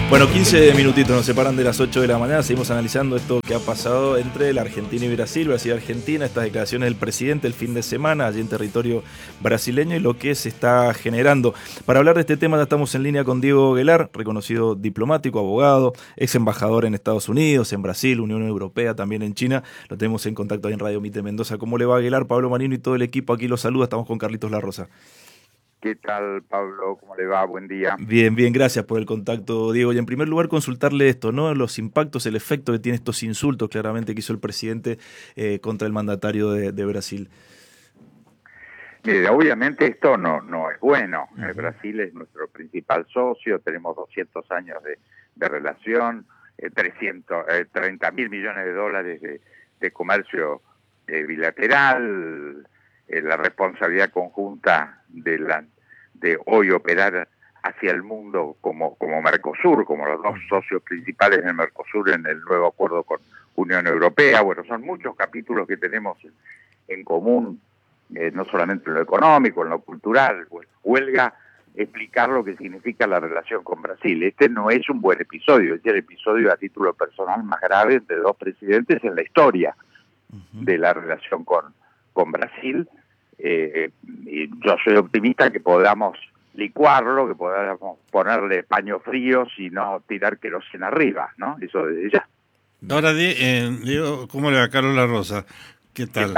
Bueno, 15 minutitos nos separan de las 8 de la mañana. Seguimos analizando esto que ha pasado entre la Argentina y Brasil, Brasil y Argentina, estas declaraciones del presidente el fin de semana allí en territorio brasileño y lo que se está generando. Para hablar de este tema ya estamos en línea con Diego Guelar, reconocido diplomático, abogado, ex embajador en Estados Unidos, en Brasil, Unión Europea, también en China. Lo tenemos en contacto ahí en Radio Mitre Mendoza. ¿Cómo le va, Guelar? Pablo Marino y todo el equipo aquí los saluda. Estamos con Carlitos La Rosa. ¿Qué tal, Pablo? ¿Cómo le va? Buen día. Bien, gracias por el contacto, Diego. Y en primer lugar, consultarle esto, ¿no? Los impactos, el efecto que tiene estos insultos, claramente, que hizo el presidente contra el mandatario de Brasil. Obviamente esto no es bueno. Brasil es nuestro principal socio, tenemos 200 años de relación, 30 mil millones de dólares de comercio bilateral, la responsabilidad conjunta de hoy operar hacia el mundo como Mercosur, como los dos socios principales del Mercosur en el nuevo acuerdo con Unión Europea. Bueno, son muchos capítulos que tenemos en común, no solamente en lo económico, en lo cultural. Bueno, huelga explicar lo que significa la relación con Brasil. Este no es un buen episodio, es el episodio a título personal más grave de dos presidentes en la historia de la relación con Brasil. Y yo soy optimista que podamos licuarlo, que podamos ponerle paños fríos y no tirar queroseno arriba, ¿no? Eso desde ya. Ahora, Diego, ¿cómo le va? Carlos La Rosa. ¿Qué tal?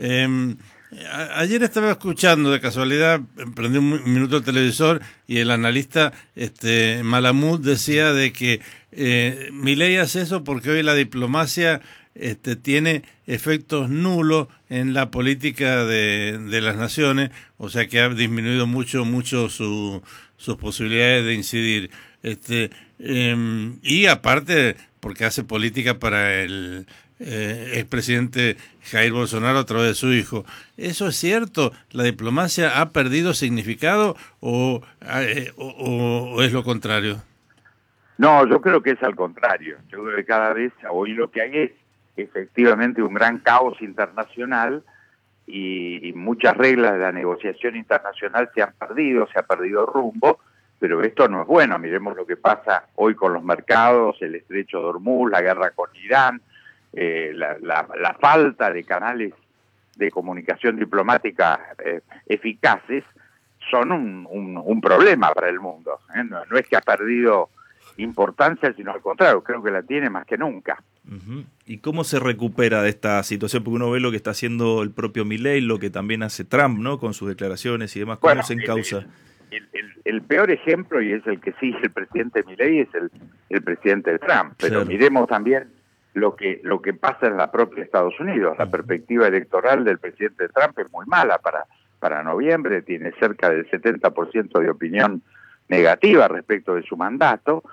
Ayer estaba escuchando, de casualidad, prendí un minuto el televisor y el analista Malamud decía de que Milei hace eso porque hoy la diplomacia tiene efectos nulos en la política de las naciones, o sea que ha disminuido mucho sus posibilidades de incidir. Y aparte, porque hace política para el expresidente Jair Bolsonaro a través de su hijo. ¿Eso es cierto? ¿La diplomacia ha perdido significado o es lo contrario? No, yo creo que es al contrario. Yo creo que cada vez hoy lo que hay es efectivamente un gran caos internacional y muchas reglas de la negociación internacional se ha perdido rumbo, pero esto no es bueno. Miremos lo que pasa hoy con los mercados, el estrecho de Hormuz, la guerra con Irán, la falta de canales de comunicación diplomática eficaces son un problema para el mundo. No es que ha perdido importancia, sino al contrario, creo que la tiene más que nunca. ¿Y cómo se recupera de esta situación? Porque uno ve lo que está haciendo el propio Milei, lo que también hace Trump, ¿no? Con sus declaraciones y demás. ¿Cómo se encausa? El peor ejemplo, y es el que sigue el presidente Milei, es el presidente Trump. Pero claro, miremos también lo que pasa en la propia Estados Unidos. La perspectiva electoral del presidente Trump es muy mala para noviembre, tiene cerca del 70% de opinión negativa respecto de su mandato.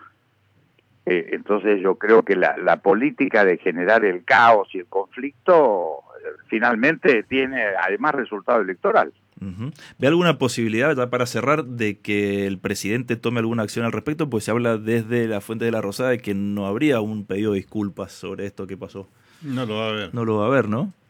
Entonces yo creo que la política de generar el caos y el conflicto finalmente tiene además resultado electoral. ¿Ve alguna posibilidad, ya para cerrar, de que el presidente tome alguna acción al respecto? Pues se habla desde la Fuente de la Rosada de que no habría un pedido de disculpas sobre esto que pasó. No lo va a haber. No lo va a haber, ¿no?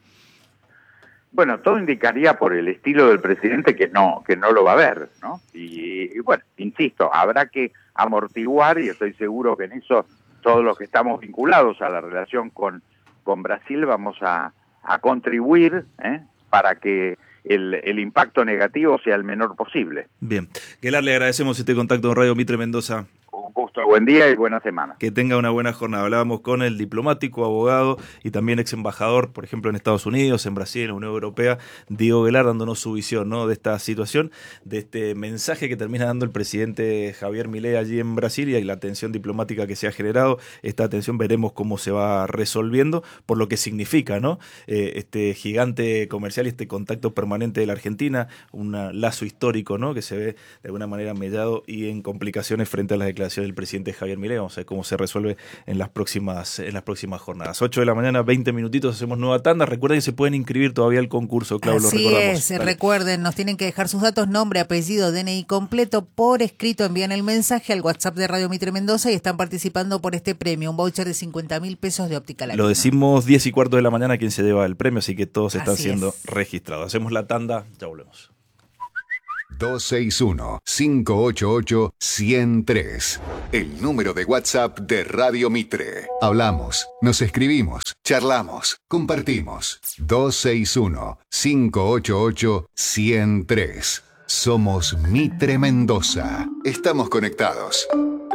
Bueno, todo indicaría por el estilo del presidente que no lo va a haber, ¿no? Y bueno, insisto, habrá que amortiguar, y estoy seguro que en eso todos los que estamos vinculados a la relación con Brasil vamos a contribuir para que el impacto negativo sea el menor posible. Bien. Guelar, le agradecemos este contacto en Radio Mitre Mendoza. Un gusto, buen día y buena semana. Que tenga una buena jornada. Hablábamos con el diplomático, abogado y también ex embajador, por ejemplo, en Estados Unidos, en Brasil, en la Unión Europea, Diego Guelar, dándonos su visión, ¿no?, de esta situación, de este mensaje que termina dando el presidente Javier Milei allí en Brasil y la tensión diplomática que se ha generado. Esta tensión veremos cómo se va resolviendo, por lo que significa, ¿no?, este gigante comercial y este contacto permanente de la Argentina, un lazo histórico, ¿no?, que se ve de alguna manera mellado y en complicaciones frente a las declaraciones del presidente Javier Milei. Vamos a ver cómo se resuelve en las próximas jornadas. 8 de la mañana, 20 minutitos, hacemos nueva tanda. Recuerden que se pueden inscribir todavía al concurso, Clau, lo recordamos. Así es, recuerden, nos tienen que dejar sus datos, nombre, apellido, DNI completo, por escrito, envían el mensaje al WhatsApp de Radio Mitre Mendoza y están participando por este premio, un voucher de 50.000 pesos de Óptica Latina. Lo decimos 10:15 de la mañana quien se lleva el premio, así que todos están siendo registrados. Hacemos la tanda, ya volvemos. 261-588-1003. El número de WhatsApp de Radio Mitre. Hablamos, nos escribimos, charlamos, compartimos. 261-588-1003. Somos Mitre Mendoza. Estamos conectados.